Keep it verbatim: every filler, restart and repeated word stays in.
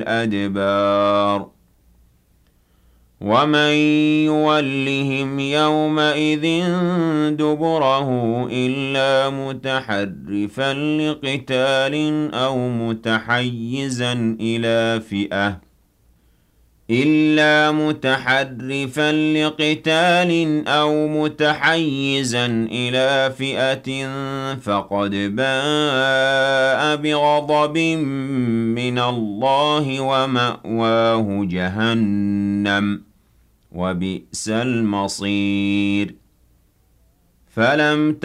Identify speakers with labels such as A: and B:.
A: الْأَدْبَارِ وَمَن يُوَلِّهِمْ يَوْمَئِذٍ دُبُرَهُ إِلَّا مُتَحَرِّفًا لِّقِتَالٍ أَوْ مُتَحَيِّزًا إِلَىٰ فِئَةٍ إِلَّا مُتَحَرِّفًا لِّقِتَالٍ أَوْ مُتَحَيِّزًا إِلَىٰ فِئَةٍ فَقَدْ بَاءَ بِغَضَبٍ مِّنَ اللَّهِ وَمَأْوَاهُ جَهَنَّمُ ۖ وَبِئْسَ الْمَصِيرُ. فَلَمْ